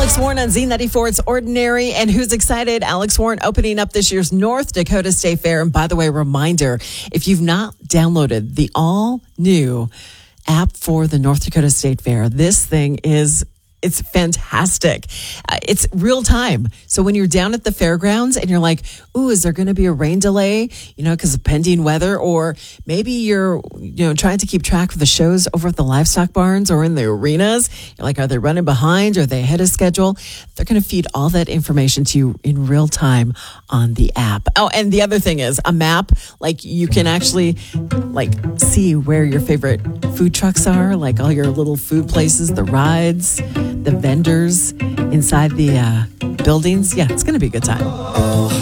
Alex Warren on Z94. It's Ordinary. And who's excited? Alex Warren opening up this year's North Dakota State Fair. And by the way, reminder, if you've not downloaded the all-new app for the North Dakota State Fair, this thing it's fantastic. It's real time. So when you're down at the fairgrounds and you're like, ooh, is there going to be a rain delay? Because of pending weather, or maybe you're, trying to keep track of the shows over at the livestock barns or in the arenas. You're like, are they running behind? Are they ahead of schedule? They're going to feed all that information to you in real time on the app. Oh, and the other thing is a map. Like you can actually see where your favorite food trucks are, like all your little food places, the rides, the vendors inside the buildings. Yeah, it's going to be a good time.